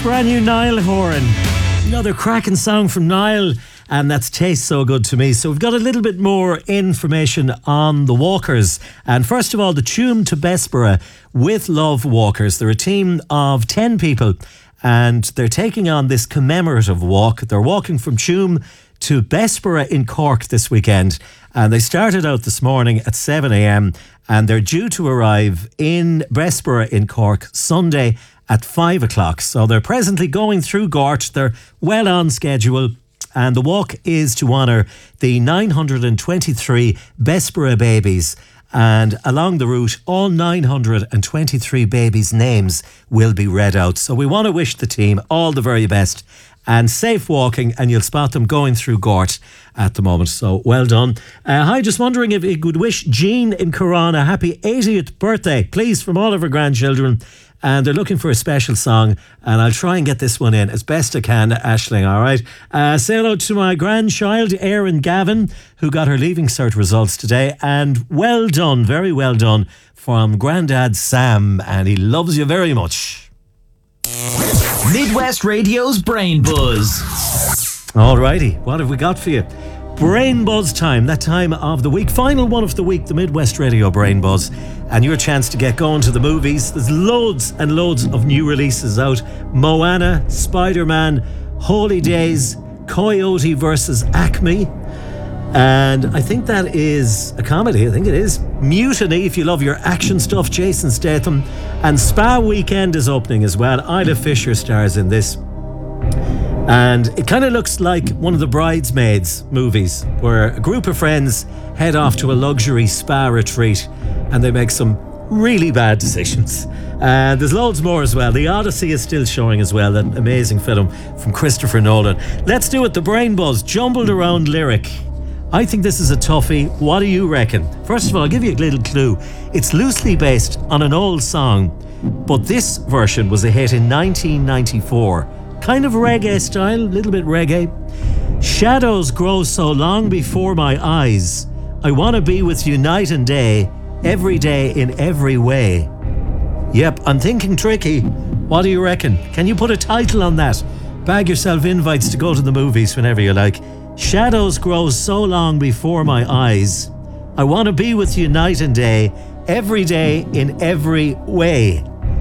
brand new Niall Horan. Another cracking song from Niall, and that's Tastes So Good To Me. So we've got a little bit more information on the walkers. And first of all, the Tuam to Bessborough with Love walkers. They're a team of 10 people, and they're taking on this commemorative walk. They're walking from Tuam to Bessborough in Cork this weekend, and they started out this morning at 7 a.m. and they're due to arrive in Bessborough in Cork Sunday at 5 o'clock. So they're presently going through Gort. They're well on schedule, and the walk is to honour the 923 Bessborough babies. And along the route, all 923 babies' names will be read out. So we want to wish the team all the very best and safe walking, and you'll spot them going through Gort at the moment. So well done. Hi, just wondering if you could wish Jean in Corran a happy 80th birthday, please, from all of her grandchildren. And they're looking for a special song, and I'll try and get this one in as best I can, Aisling, all right? Say hello to my grandchild, Erin Gavin, who got her Leaving Cert results today. And well done, very well done, from Grandad Sam, and he loves you very much. Midwest Radio's Brain Buzz. Alrighty, what have we got for you? Brain Buzz time, that time of the week, final one of the week, the Midwest Radio Brain Buzz, and your chance to get going to the movies. There's loads and loads of new releases out. Moana, Spider-Man, Holy Days, Coyote versus Acme, and I think that is a comedy. I think it is Mutiny, if you love your action stuff, Jason Statham. And Spa Weekend is opening as well. Isla Fisher stars in this, and it kind of looks like one of the Bridesmaids movies, where a group of friends head off to a luxury spa retreat and they make some really bad decisions. And there's loads more as well. The Odyssey is still showing as well, that amazing film from Christopher Nolan. Let's do it, the Brain Buzz, jumbled around lyric. I think this is a toughie. What do you reckon? First of all, I'll give you a little clue. It's loosely based on an old song, but this version was a hit in 1994. Kind of reggae style, a little bit reggae. Shadows grow so long before my eyes. I want to be with you night and day, every day in every way. Yep, I'm thinking tricky. What do you reckon? Can you put a title on that? Bag yourself invites to go to the movies whenever you like. Shadows grow so long before my eyes. I want to be with you night and day, every day in every way.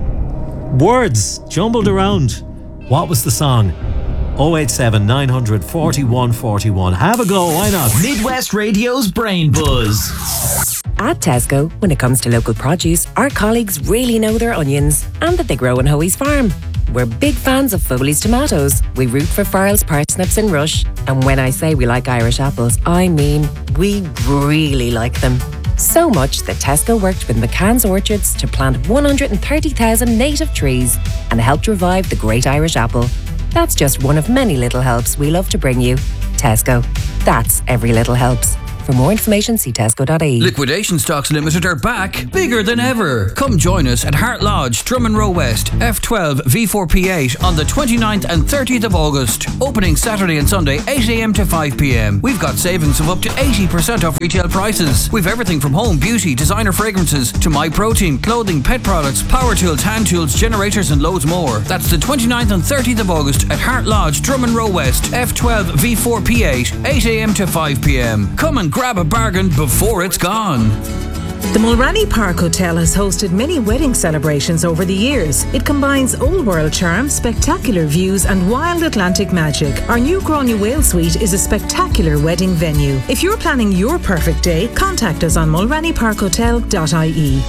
Words jumbled around. What was the song? 087 900 4141. Have a go, why not? Midwest Radio's Brain Buzz. At Tesco, when it comes to local produce, our colleagues really know their onions and that they grow on Hoey's farm. We're big fans of Foley's tomatoes. We root for Farrell's parsnips and Rush. And when I say we like Irish apples, I mean we really like them. So much that Tesco worked with McCann's Orchards to plant 130,000 native trees and helped revive the great Irish apple. That's just one of many little helps we love to bring you. Tesco. That's every little helps. For more information, see tesco.ie. Liquidation Stocks Limited are back, bigger than ever. Come join us at Hart Lodge, Drummond Row West, F12 V4P8 on the 29th and 30th of August. Opening Saturday and Sunday, 8am to 5pm. We've got savings of up to 80% off retail prices. We've everything from home, beauty, designer fragrances, to MyProtein, clothing, pet products, power tools, hand tools, generators and loads more. That's the 29th and 30th of August at Hart Lodge, Drummond Row West, F12 V4P8, 8am to 5pm. Come and grab a bargain before it's gone. The Mulranny Park Hotel has hosted many wedding celebrations over the years. It combines old world charm, spectacular views and wild Atlantic magic. Our new Gráinne Whale Suite is a spectacular wedding venue. If you're planning your perfect day, contact us on mulrannyparkhotel.ie.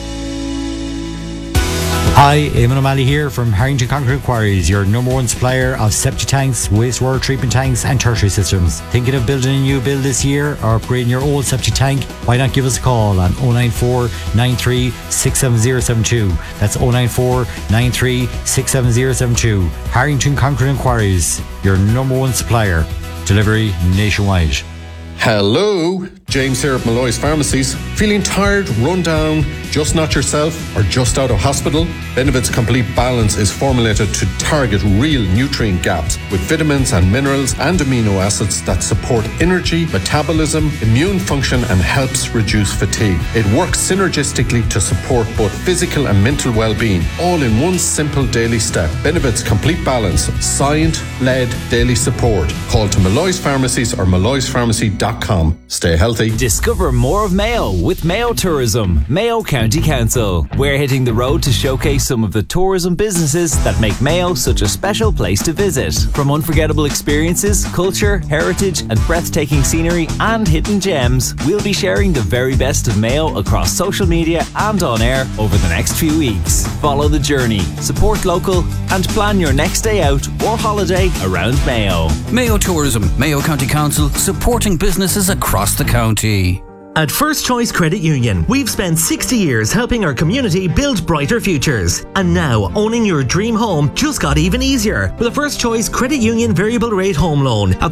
Hi, Eamon O'Malley here from Harrington Concrete Quarries, your number one supplier of septic tanks, wastewater treatment tanks and tertiary systems. Thinking of building a new build this year or upgrading your old septic tank? Why not give us a call on 094 93 67072. That's 094 93 67072. Harrington Concrete Quarries, your number one supplier. Delivery nationwide. Hello, James here at Malloy's Pharmacies. Feeling tired, run down, just not yourself, or just out of hospital? Benevit's Complete Balance is formulated to target real nutrient gaps with vitamins and minerals and amino acids that support energy, metabolism, immune function and helps reduce fatigue. It works synergistically to support both physical and mental well-being, all in one simple daily step. Benevit's Complete Balance, science-led daily support. Call to Malloy's Pharmacies or malloyspharmacy.com. Stay healthy. Discover more of Mayo with Mayo Tourism, Mayo County Council. We're hitting the road to showcase some of the tourism businesses that make Mayo such a special place to visit. From unforgettable experiences, culture, heritage and breathtaking scenery and hidden gems, we'll be sharing the very best of Mayo across social media and on air over the next few weeks. Follow the journey, support local and plan your next day out or holiday around Mayo. Mayo Tourism, Mayo County Council, supporting businesses across the county. At First Choice Credit Union, we've spent 60 years helping our community build brighter futures. And now, owning your dream home just got even easier with a First Choice Credit Union variable rate home loan at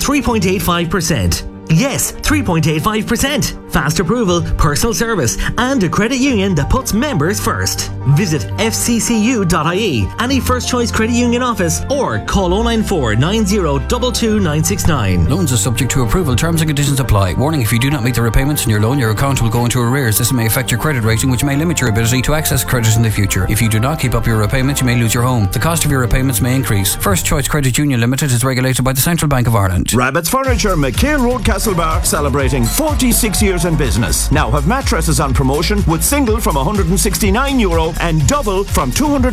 3.85%. Yes, 3.85%. Fast approval, personal service, and a credit union that puts members first. Visit fccu.ie, any First Choice Credit Union office, or call 094 90 22 969. Loans are subject to approval. Terms and conditions apply. Warning, if you do not meet the repayments on your loan, your account will go into arrears. This may affect your credit rating, which may limit your ability to access credit in the future. If you do not keep up your repayments, you may lose your home. The cost of your repayments may increase. First Choice Credit Union Limited is regulated by the Central Bank of Ireland. Rabbit's Furniture, McHale Road, Castlebar, celebrating 46 years in business. Now have mattresses on promotion with single from €169 and double from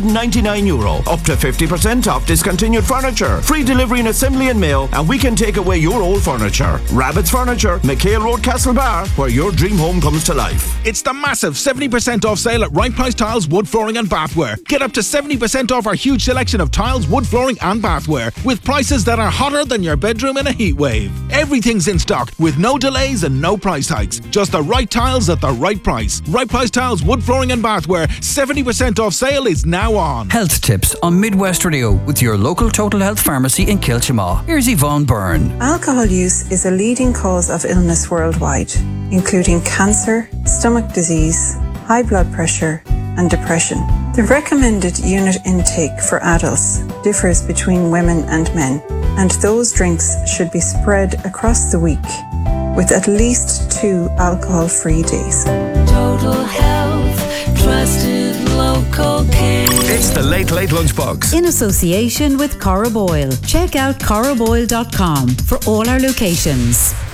€299. Up to 50% off discontinued furniture. Free delivery and assembly in Mayo, and we can take away your old furniture. Rabbit's Furniture, McHale Road, Castlebar, where your dream home comes to life. It's the massive 70% off sale at Right Price Tiles, Wood Flooring and Bathware. Get up to 70% off our huge selection of tiles, wood flooring and bathware with prices that are hotter than your bedroom in a heat wave. Everything's in stock with no delays and no price hikes. Just the right tiles at the right price. Right Price Tiles, Wood Flooring and Bathware. 70% off sale is now on. Health tips on Midwest Radio with your local Total Health Pharmacy in Kilchamaw. Here's Yvonne Byrne. Alcohol use is a leading cause of illness worldwide, including cancer, stomach disease, high blood pressure, and depression. The recommended unit intake for adults differs between women and men, and those drinks should be spread across the week with at least 2 alcohol-free days. Total Health, trusted local care. It's the Late Lunchbox. In association with Cora Boyle. Check out coraboyle.com for all our locations.